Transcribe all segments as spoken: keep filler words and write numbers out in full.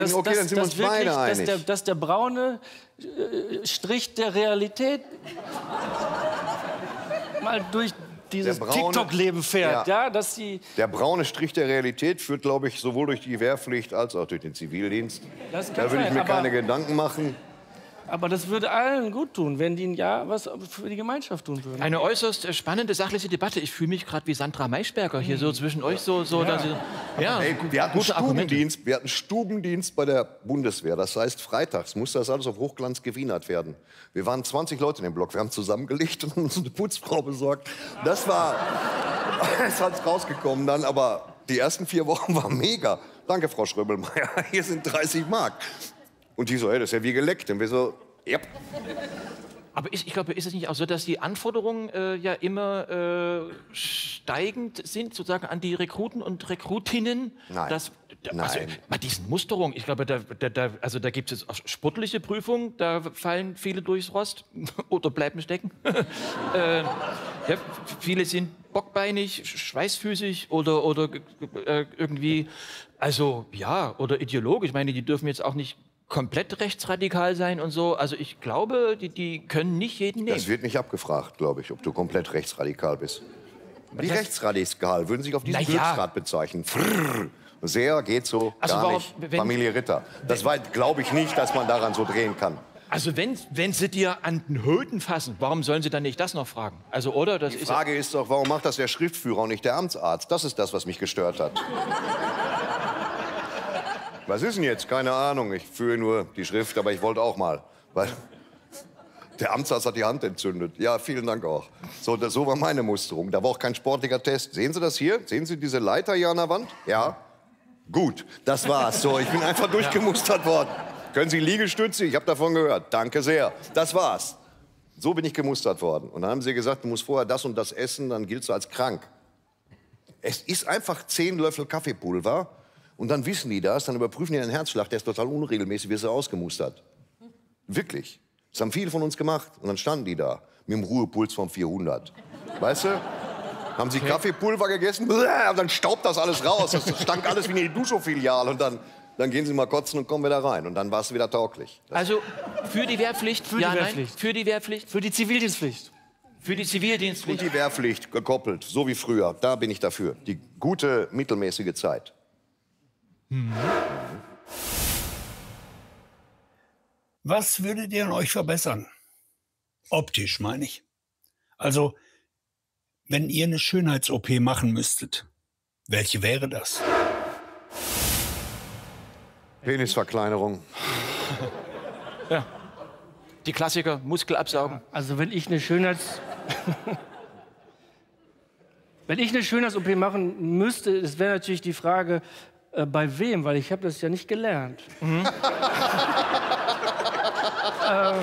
Das, okay, das, dann sind wir uns wirklich, beide dass einig. der, dass der braune äh, Strich der Realität mal durch dieses TikTok-Leben fährt. Ja. Ja, dass sie der braune Strich der Realität führt, glaube ich, sowohl durch die Wehrpflicht als auch durch den Zivildienst. Das kann da würde ich sein, mir aber, keine Gedanken machen. Aber das würde allen gut tun, wenn die ein Jahr was für die Gemeinschaft tun würden. Eine äußerst spannende, sachliche Debatte. Ich fühle mich gerade wie Sandra Maischberger hier so zwischen euch. So, so, Ja. dass ihr, ja, Ey, wir, hatten gute Argumente. Stubendienst, wir hatten Stubendienst bei der Bundeswehr. Das heißt, freitags musste das alles auf Hochglanz gewienert werden. Wir waren zwanzig Leute in dem Block. Wir haben zusammengelegt und uns eine Putzfrau besorgt. Das war... Es ist rausgekommen dann, aber die ersten vier Wochen waren mega. Danke, Frau Schröbelmeier, hier sind dreißig Mark. Und die so, hey, das ist ja wie geleckt. Und wir so, ja. Aber ich, ich glaube, ist es nicht auch so, dass die Anforderungen äh, ja immer äh, steigend sind, sozusagen an die Rekruten und Rekrutinnen? Nein. Dass, Nein. Also, bei diesen Musterungen, ich glaube, da, da, da, also da gibt es auch sportliche Prüfungen, da fallen viele durchs Rost oder bleiben stecken. äh, ja, viele sind bockbeinig, schweißfüßig oder, oder äh, irgendwie, also ja, oder ideologisch. Ich meine, die dürfen jetzt auch nicht komplett rechtsradikal sein und so. Also ich glaube, die, die können nicht jeden nehmen. Das wird nicht abgefragt, glaube ich, ob du komplett rechtsradikal bist. Wie das rechtsradikal würden sich auf diesen Na ja. Glücksrad bezeichnen. Frrr. Sehr geht so, Also gar warum- nicht. wenn- Familie Ritter. Das glaube ich nicht, dass man daran so drehen kann. Also wenn, wenn sie dir an den Hoden fassen, warum sollen sie dann nicht das noch fragen? Also oder? Das Die ist Frage ist doch, warum macht das der Schriftführer und nicht der Amtsarzt? Das ist das, was mich gestört hat. Was ist denn jetzt? Keine Ahnung. Ich führe nur die Schrift, aber ich wollte auch mal. Weil der Amtsarzt hat die Hand entzündet. Ja, vielen Dank auch. So, das, so war meine Musterung. Da war auch kein sportlicher Test. Sehen Sie das hier? Sehen Sie diese Leiter hier an der Wand? Ja. Gut, das war's. So, ich bin einfach durchgemustert worden. Können Sie Liegestütze? Ich habe davon gehört. Danke sehr. Das war's. So bin ich gemustert worden. Und dann haben sie gesagt, du musst vorher das und das essen, dann giltst du als krank. Es ist einfach zehn Löffel Kaffeepulver. Und dann wissen die das, dann überprüfen die deinen Herzschlag, der ist total unregelmäßig, wirst du ausgemustert. Wirklich. Das haben viele von uns gemacht. Und dann standen die da mit dem Ruhepuls von vierhundert. Weißt du? Haben sie Kaffeepulver gegessen, und dann staubt das alles raus. Das stank alles wie eine Duscho-Filiale. Und dann, dann gehen sie mal kotzen und kommen wieder rein. Und dann warst du wieder tauglich. Das also für die Wehrpflicht? Für die ja, Wehrpflicht. Nein? Für die Wehrpflicht? für die Zivildienstpflicht. Für die Zivildienstpflicht? Und die Wehrpflicht gekoppelt, so wie früher. Da bin ich dafür. Die gute, mittelmäßige Zeit. Was würdet ihr an euch verbessern? Optisch, meine ich. Also, wenn ihr eine Schönheits-O P machen müsstet, welche wäre das? Penisverkleinerung. Ja. Die Klassiker, Muskel absaugen. Also wenn ich eine Schönheits... wenn ich eine Schönheits-O P machen müsste, das wäre natürlich die Frage, äh, bei wem, weil ich habe das ja nicht gelernt. Mhm. äh,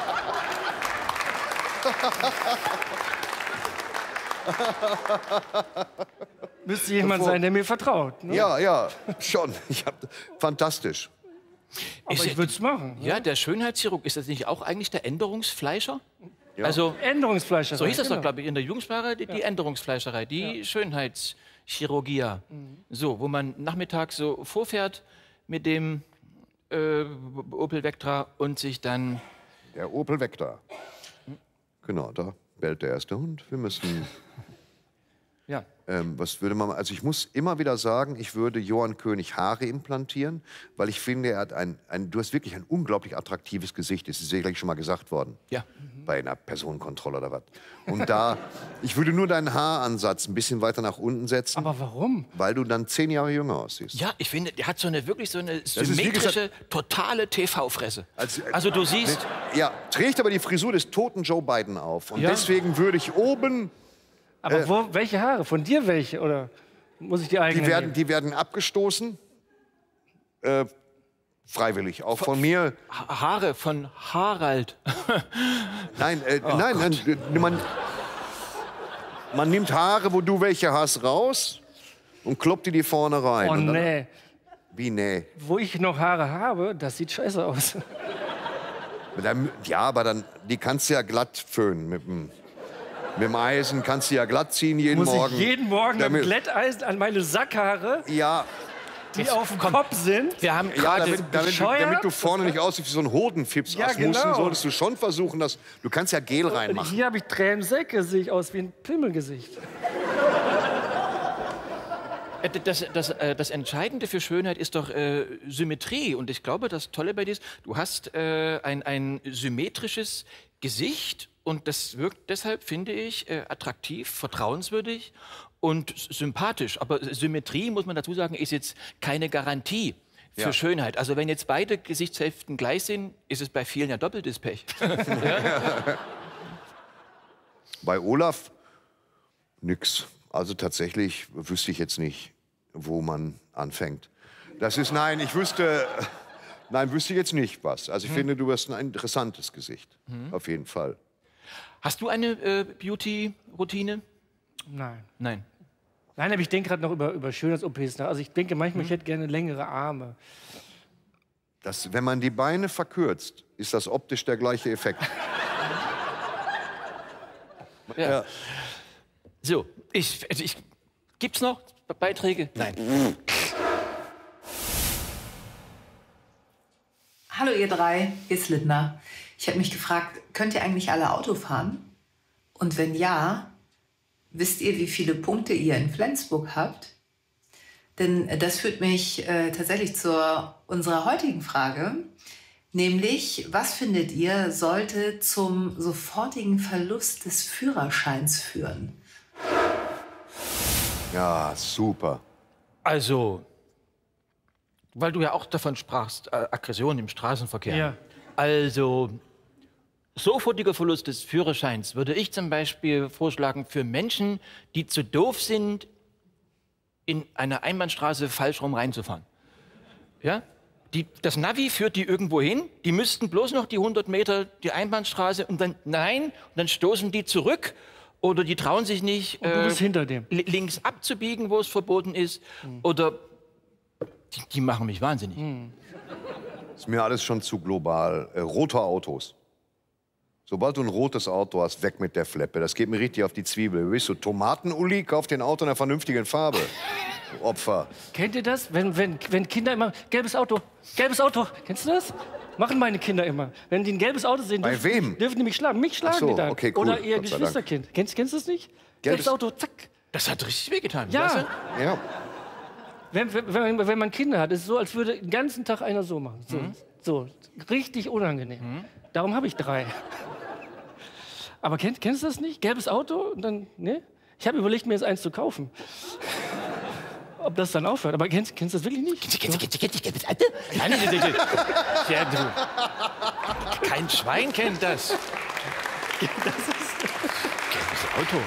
müsste jemand sein, der mir vertraut. Ne? Ja, ja, schon. Ich hab, fantastisch. Aber Ist- ich würde es machen. Ja, der Schönheitschirurg, ist das nicht auch eigentlich der Änderungsfleischer? Also, Änderungsfleischerei. so hieß das genau. doch, glaube ich, in der Jugendsprache, die, die Änderungsfleischerei, die Schönheitschirurgia. So, wo man nachmittags so vorfährt mit dem äh, Opel Vectra und sich dann... Der Opel Vectra. Genau, da bellt der erste Hund. Wir müssen... Ja. Ähm, was würde man... Also ich muss immer wieder sagen, ich würde Johann König Haare implantieren, weil ich finde, er hat ein... ein du hast wirklich ein unglaublich attraktives Gesicht. Das ist sicherlich schon mal gesagt worden. Ja. Bei einer Personenkontrolle oder was. Und da... Ich würde nur deinen Haaransatz ein bisschen weiter nach unten setzen. Aber warum? Weil du dann zehn Jahre jünger aussiehst. Ja, ich finde, der hat so eine wirklich so eine ist, wie symmetrische, totale T V-Fresse. Als- Also du siehst, Ja, trägt aber die Frisur des toten Joe Biden auf. Und Ja. deswegen würde ich oben... Aber wo, welche Haare? Von dir welche? Oder muss ich die eigenen Die werden, nehmen? die werden abgestoßen. Äh, freiwillig. Auch von mir. Ha- Haare von Harald. Nein, äh, nein, nein äh, man, man nimmt Haare, wo du welche hast, raus und kloppt die die vorne rein. Oh Und dann, nee. Wie nee? Wo ich noch Haare habe, das sieht scheiße aus. Dann, ja, aber dann, die kannst du ja glatt föhnen mit dem, mit dem Eisen. Kannst du ja glatt ziehen jeden Muss Morgen. ich jeden Morgen mit Damit- dem Glätteisen an meine Sackhaare? Ja, die Jetzt, auf dem komm. Kopf sind. Wir haben Ja, gerade... damit, damit, du, bescheuert? damit du vorne nicht aussiehst wie so ein Hodenfips Ja, Asmussen, genau. solltest du schon versuchen, dass du kannst ja Gel Und reinmachen. hier habe ich Tränensäcke, sehe ich aus wie ein Pimmelgesicht. Äh, Das, das, äh, das Entscheidende für Schönheit ist doch äh, Symmetrie. Und ich glaube, das Tolle bei dir ist, du hast äh, ein, ein symmetrisches Gesicht. Und das wirkt deshalb, finde ich, äh, attraktiv, vertrauenswürdig und sympathisch. Aber Symmetrie, muss man dazu sagen, ist jetzt keine Garantie für Ja. Schönheit. Also wenn jetzt beide Gesichtshälften gleich sind, ist es bei vielen ja doppeltes Pech. Bei Olaf nix. Also tatsächlich wüsste ich jetzt nicht, wo man anfängt. Das ist, nein, ich wüsste, nein, wüsste ich jetzt nicht was. Also ich Mhm. finde, du hast ein interessantes Gesicht. Auf jeden Fall. Hast du eine äh, Beauty-Routine? Nein. Nein. Nein, aber ich denke gerade noch über, über Schönheits-O Ps nach. Also ich denke manchmal, ich hätte gerne längere Arme. Das, wenn man die Beine verkürzt, ist das optisch der gleiche Effekt. Ja. Ja. So, ich, also ich, gibt's noch Beiträge? Nein. Hallo ihr drei, hier ist Lindner. Ich habe mich gefragt, könnt ihr eigentlich alle Auto fahren? Und wenn ja, wisst ihr, wie viele Punkte ihr in Flensburg habt? Denn äh, das führt mich äh, tatsächlich zu unserer heutigen Frage, nämlich, was findet ihr, sollte zum sofortigen Verlust des Führerscheins führen? Ja, super. Also, weil du ja auch davon sprachst, äh, Aggression im Straßenverkehr. Ja. Also, sofortiger Verlust des Führerscheins würde ich zum Beispiel vorschlagen für Menschen, die zu doof sind, in eine Einbahnstraße falsch rum reinzufahren. Ja? Die, das Navi führt die irgendwo hin, die müssten bloß noch die hundert Meter die Einbahnstraße und dann, nein, und dann stoßen die zurück oder die trauen sich nicht, Und du bist hinter dem. li- links abzubiegen, wo es verboten ist, oder die, die machen mich wahnsinnig. Ist mir alles schon zu global. Äh, rote Autos. Sobald du ein rotes Auto hast, weg mit der Fleppe. Das geht mir richtig auf die Zwiebel. Du bist so Tomatenuli, kauf den Auto in einer vernünftigen Farbe. Du Opfer. Kennt ihr das? Wenn, wenn, wenn Kinder immer, gelbes Auto, gelbes Auto, kennst du das? Machen meine Kinder immer. Wenn die ein gelbes Auto sehen, Bei dürfen, wem? dürfen die mich schlagen. Mich schlagen so, die dann. okay, cool. Oder ihr Gott sei Dank. Geschwisterkind. Kennst, kennst du das nicht? Gelbes, Gelbes- Auto, zack. Das hat richtig wehgetan. Ja. weißt du? Ja. Wenn, wenn, wenn wenn man Kinder hat, ist es so, als würde den ganzen Tag einer so machen. So, so richtig unangenehm. Darum habe ich drei. Aber kennt, kennst du das nicht? Gelbes Auto und dann, ne? Ich habe überlegt, mir jetzt eins zu kaufen. Ob das dann aufhört. Aber kennst, kennst du das wirklich nicht? Nein, nein, nein, nein. Ja, du. Kein Schwein kennt das. Das ist gelbes Auto.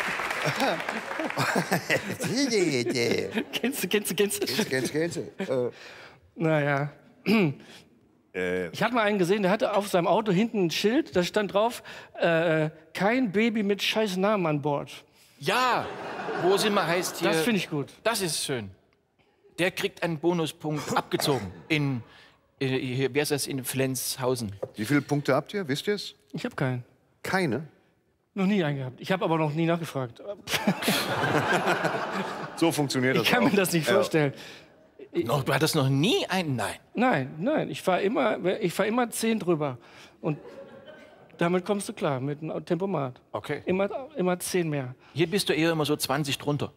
Kennst du, kennst du, kennst du? Kennst, kennst du? Äh, Naja. Ich hatte mal einen gesehen, der hatte auf seinem Auto hinten ein Schild, da stand drauf, äh, kein Baby mit scheiß Namen an Bord. Ja, wo es immer heißt hier. Das finde ich gut. Das ist schön. Der kriegt einen Bonuspunkt abgezogen. In, äh, hier, wer ist das, in Flenzhausen. wie viele Punkte habt ihr? Wisst ihr es? Ich habe keinen. Keine? Noch nie einen gehabt. Ich habe aber noch nie nachgefragt. So funktioniert das Ich kann auch. mir das nicht Ja. vorstellen. Noch, du hattest noch nie einen? Nein. Nein, nein, ich fahre immer, ich fahr immer zehn drüber. Und damit kommst du klar, mit einem Tempomat. Okay. Immer, immer zehn mehr. Hier bist du eher immer so zwanzig drunter.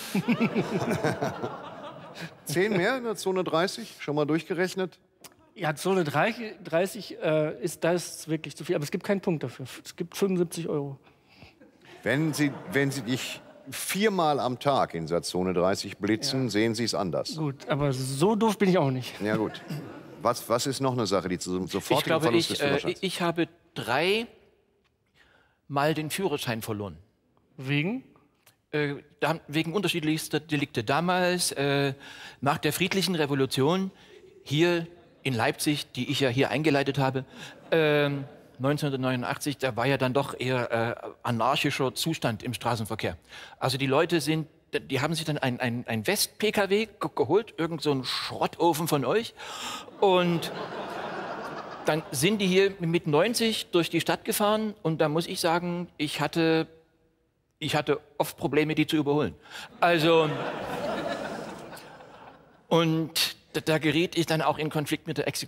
Zehn mehr in der Zone dreißig? Schon mal durchgerechnet? Ja, Zone dreißig äh, ist das wirklich zu viel. Aber es gibt keinen Punkt dafür. Es gibt fünfundsiebzig Euro. Wenn Sie, wenn Sie dich viermal am Tag in der Zone dreißig blitzen, sehen Sie es anders. Gut, aber so doof bin ich auch nicht. Ja gut. Was, was ist noch eine Sache, die zu Ich sofortigen glaube, Verlust ich, des äh, Führerscheins? ich habe drei Mal den Führerschein verloren. Wegen? Äh, da, wegen unterschiedlichster Delikte. Damals, äh, nach der friedlichen Revolution, hier in Leipzig, die ich ja hier eingeleitet habe, ähm, neunzehnhundertneunundachtzig, da war ja dann doch eher äh, anarchischer Zustand im Straßenverkehr. Also die Leute sind, die haben sich dann ein, ein, ein West-P K W ge geholt, irgend so ein Schrottofen von euch, und dann sind die hier mit neunzig durch die Stadt gefahren, und da muss ich sagen, ich hatte, ich hatte oft Probleme, die zu überholen. Also Und da, da geriet ich dann auch in Konflikt mit der Exekutive.